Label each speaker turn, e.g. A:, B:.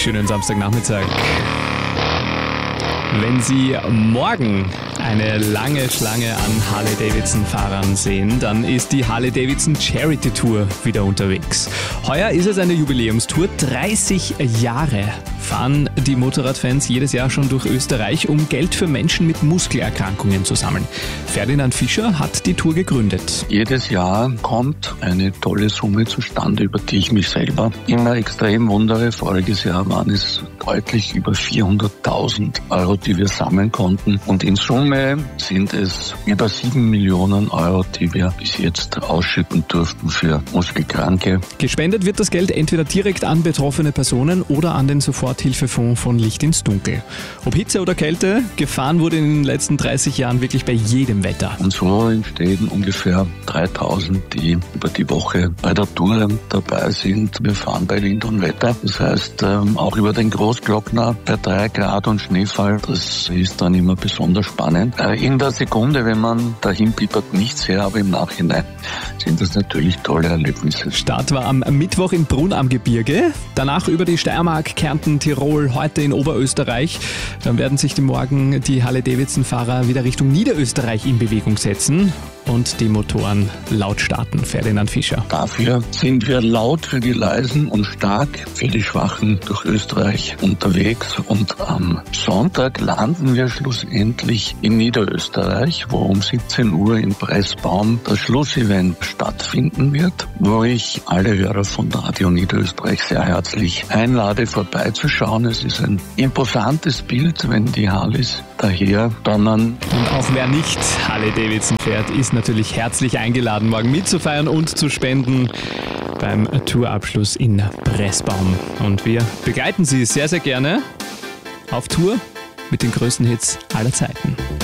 A: Schönen Samstagnachmittag. Wenn Sie morgen eine lange Schlange an Harley-Davidson-Fahrern sehen, dann ist die Harley-Davidson Charity Tour wieder unterwegs. Heuer ist es eine Jubiläumstour. 30 Jahre fahren die Motorradfans jedes Jahr schon durch Österreich, um Geld für Menschen mit Muskelerkrankungen zu sammeln. Ferdinand Fischer hat die Tour gegründet.
B: Jedes Jahr kommt eine tolle Summe zustande, über die ich mich selber immer extrem wundere. Voriges Jahr waren es deutlich über 400.000 Euro, die wir sammeln konnten. Und in Summe sind es über 7 Millionen Euro, die wir bis jetzt ausschütten durften für Muskelkranke.
A: Gespendet wird das Geld entweder direkt an betroffene Personen oder an den Soforthilfefonds von Licht ins Dunkel. Ob Hitze oder Kälte, gefahren wurde in den letzten 30 Jahren wirklich bei jedem Wetter.
B: Und so entstehen ungefähr 3.000, die über die Woche bei der Tour dabei sind. Wir fahren bei Wind und Wetter. Das heißt, auch über den Großglockner bei 3 Grad und Schneefall. Das ist dann immer besonders spannend. In der Sekunde, wenn man dahin piepert, nichts her, aber im Nachhinein sind das natürlich tolle Erlebnisse.
A: Start war am Mittwoch in Brunn am Gebirge, danach über die Steiermark, Kärnten, Tirol, heute in Oberösterreich. Dann werden sich morgen die Harley-Davidson-Fahrer wieder Richtung Niederösterreich in Bewegung setzen und die Motoren laut starten. Ferdinand Fischer.
B: Dafür sind wir laut für die Leisen und stark für die Schwachen durch Österreich unterwegs. Und am Sonntag landen wir schlussendlich in Niederösterreich, wo um 17 Uhr in Pressbaum das Schlussevent stattfinden wird, wo ich alle Hörer von Radio Niederösterreich sehr herzlich einlade, vorbeizuschauen. Es ist ein imposantes Bild, wenn die Harleys daher donnern.
A: Und auch wer nicht Harley-Davidson fährt, ist natürlich herzlich eingeladen, morgen mitzufeiern und zu spenden beim Tourabschluss in Pressbaum. Und wir begleiten Sie sehr, sehr gerne auf Tour mit den größten Hits aller Zeiten.